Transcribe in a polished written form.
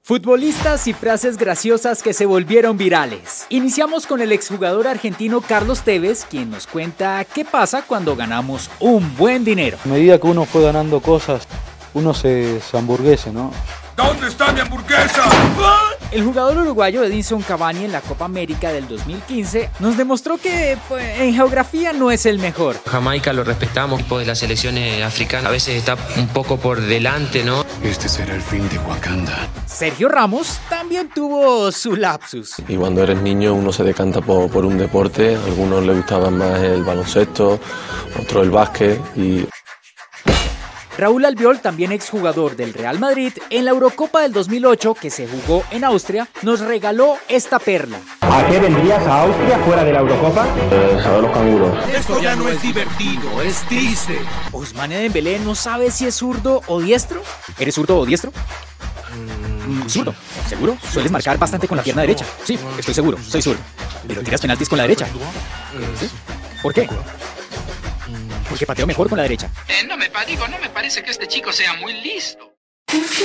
Futbolistas y frases graciosas que se volvieron virales. Iniciamos con el exjugador argentino Carlos Tevez, quien nos cuenta qué pasa cuando ganamos un buen dinero. A medida que uno fue ganando cosas, uno se hamburguese, ¿no? ¿Dónde está mi hamburguesa? El jugador uruguayo Edinson Cavani en la Copa América del 2015 nos demostró que en geografía no es el mejor. Jamaica lo respetamos, tipo de las selecciones africanas, a veces está un poco por delante, ¿no? Este será el fin de Wakanda. Sergio Ramos también tuvo su lapsus. Y cuando eres niño uno se decanta por un deporte, a algunos les gustaba más el baloncesto, otros el básquet y... Raúl Albiol, también exjugador del Real Madrid, en la Eurocopa del 2008, que se jugó en Austria, nos regaló esta perla. ¿A qué vendrías a Austria fuera de la Eurocopa? A ver los canguros. Esto ya no es divertido, es triste. Ousmane Dembélé no sabe si es zurdo o diestro. ¿Eres zurdo o diestro? Zurdo. ¿Seguro? Sueles marcar bastante con la pierna derecha. Sí, estoy seguro, soy zurdo. ¿Pero tiras penaltis con la derecha? ¿Sí? ¿Por qué? Porque pateo mejor con la derecha. No me parece que este chico sea muy listo.